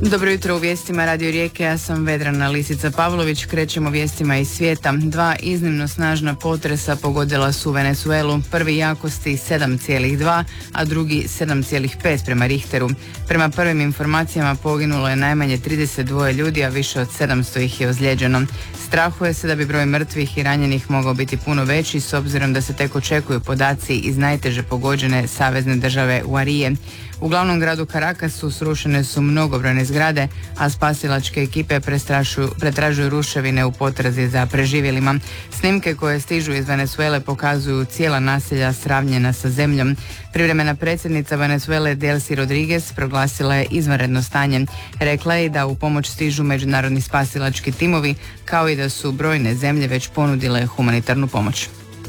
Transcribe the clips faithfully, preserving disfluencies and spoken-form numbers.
Dobro jutro u vijestima Radio Rijeke, ja sam Vedrana Lisica Pavlović. Krećemo vijestima iz svijeta. Dva iznimno snažna potresa pogodila su Venezuelu, prvi jakosti sedam zarez dva, a drugi sedam zarez pet prema Richteru. Prema prvim informacijama poginulo je najmanje trideset dva ljudi, a više od sedamsto ih je ozlijeđeno. Strahuje se da bi broj mrtvih i ranjenih mogao biti puno veći, s obzirom da se tek očekuju podaci iz najteže pogođene savezne države Uarije. U glavnom gradu Caracasu srušene su mnogobrojne zgrade, a spasilačke ekipe pretražuju ruševine u potrazi za preživjelima. Snimke koje stižu iz Venezuele pokazuju cijela naselja sravnjena sa zemljom. Privremena predsjednica Venezuele Delcy Rodriguez proglasila je izvanredno stanje. Rekla je da u pomoć stižu međunarodni spasilački timovi, kao i da su brojne zemlje već ponudile humanitarnu pomoć.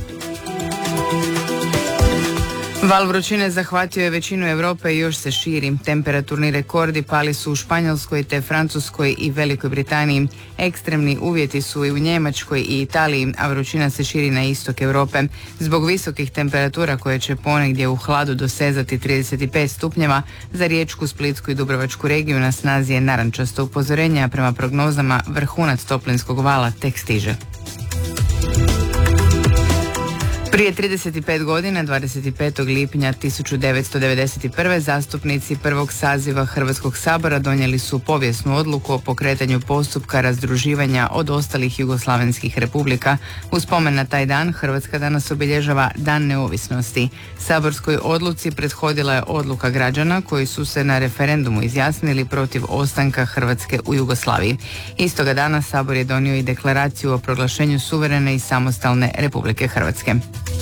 Val vrućine zahvatio je većinu Europe i još se širi. Temperaturni rekordi pali su u Španjolskoj te Francuskoj i Velikoj Britaniji. Ekstremni uvjeti su i u Njemačkoj i Italiji, a vrućina se širi na istok Europe. Zbog visokih temperatura koje će ponegdje u hladu dosezati trideset pet stupnjeva, za Riječku, Splitsku i Dubrovačku regiju na snazi je narančasto upozorenje, a prema prognozama vrhunac toplinskog vala tek stiže. Prije trideset pet godina, dvadeset petog lipnja tisuću devetsto devedeset prve. zastupnici prvog saziva Hrvatskog sabora donijeli su povijesnu odluku o pokretanju postupka razdruživanja od ostalih jugoslavenskih republika. U spomen na taj dan Hrvatska danas obilježava Dan neovisnosti. Saborskoj odluci prethodila je odluka građana koji su se na referendumu izjasnili protiv ostanka Hrvatske u Jugoslaviji. Istoga dana Sabor je donio i deklaraciju o proglašenju suverene i samostalne Republike Hrvatske.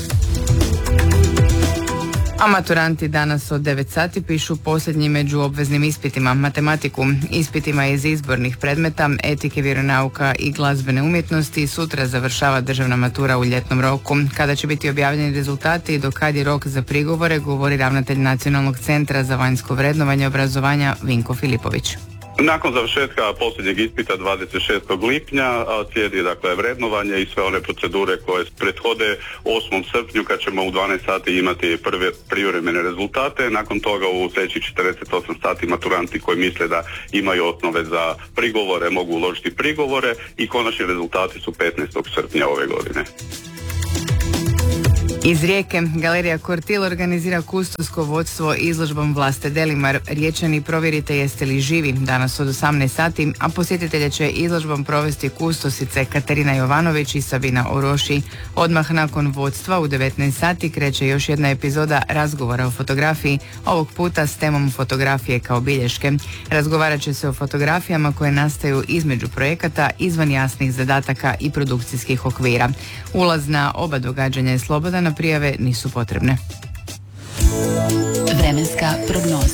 A maturanti danas od devet sati pišu posljednji među obveznim ispitima, matematiku, ispitima iz izbornih predmeta, etike, vjeronauka i glazbene umjetnosti. Sutra završava državna matura u ljetnom roku. Kada će biti objavljeni rezultati i do kad je rok za prigovore, govori ravnatelj Nacionalnog centra za vanjsko vrednovanje obrazovanja Vinko Filipović. Nakon završetka posljednjeg ispita dvadeset šestog lipnja slijedi dakle vrednovanje i sve one procedure koje prethode osmom srpnju kad ćemo u dvanaest sati imati prve privremene rezultate. Nakon toga u sljedećih četrdeset osam sati maturanti koji misle da imaju osnove za prigovore mogu uložiti prigovore i konačni rezultati su petnaestog srpnja ove godine. Iz Rijeke, Galerija Kortil organizira kustosko vodstvo izložbom Vlaste Delimar. Riječani, provjerite jeste li živi, danas od osamnaest sati, a posjetitelje će izložbom provesti kustosice Katarina Jovanović i Sabina Oroši. Odmah nakon vodstva u devetnaest sati kreće još jedna epizoda razgovora o fotografiji, ovog puta s temom fotografije kao bilješke. Razgovarat će se o fotografijama koje nastaju između projekata, izvan jasnih zadataka i produkcijskih okvira. Ulaz na oba događanja je slobodan, prijave nisu potrebne. Vremenska prognoza.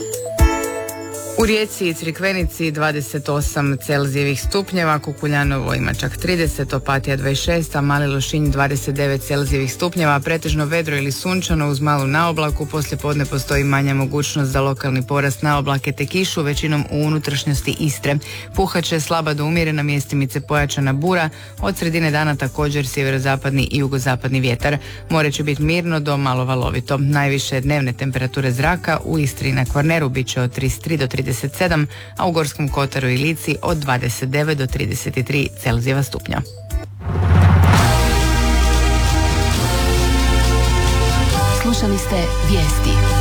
U Rijeci i Crikvenici dvadeset osam Celzijevih stupnjeva, Kukuljanovo ima čak trideset, Opatija dvadeset šest, a Mali Lošinj dvadeset devet Celzijevih stupnjeva, pretežno vedro ili sunčano uz malu naoblaku. Poslije podne postoji manja mogućnost za lokalni porast naoblake te kišu, većinom u unutrašnjosti Istre. Puhaće slaba do umjerena, mjestimice pojačana bura, od sredine dana također sjeverozapadni i jugozapadni vjetar. More će biti mirno do malo valovito. Najviše dnevne temperature zraka u Istri i na Kvarneru bit će od trideset tri do trideset sedam, a u Gorskom Kotaru i Lici od dvadeset devet do trideset tri Celzijeva stupnja. Slušali ste vijesti.